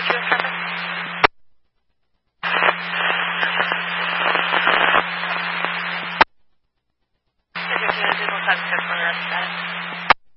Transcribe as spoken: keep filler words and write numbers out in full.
would you have preferred? Is there two additional subjects on the rest of that?